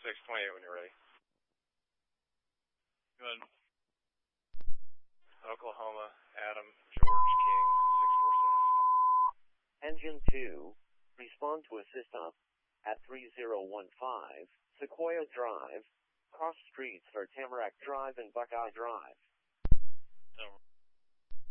628 when you're ready. Good. Oklahoma, Adam, George, King, 647. Engine 2, respond to assist up at 3015 Sequoia Drive, cross streets for Tamarack Drive and Buckeye Drive. So